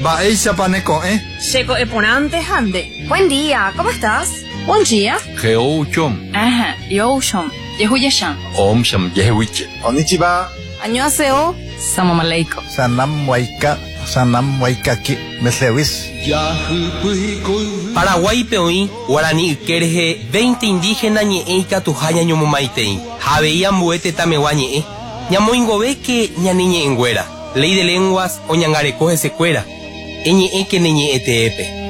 Baeisa paneco, Checo eponante hande. Buen día, ¿cómo estás? Buen día. Geouchom. Ajá, yoshom. Yehuyashan. Om sham yehuiche. Konnichiwa. Annyeonghaseyo. Salam aleikum. Sanam waikaki. Meslewis. Paraguay peoí, Guarani Ikerje, 20 indígenas ñe'eika tujaña ñomomaitei. Javeía mbuete tameguá ñe'e. Ñamoingove que ñaniñe engüera. Ley de lenguas o ñangarecoje secuera. Eñe'e que neñe'e teepe.